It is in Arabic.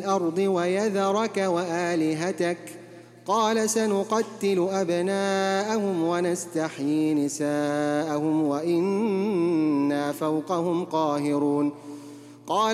الأرض ويذرك وآلهتك قال سنقتل أبناءهم ونستحيي نساءهم وإنا فوقهم قاهرون قال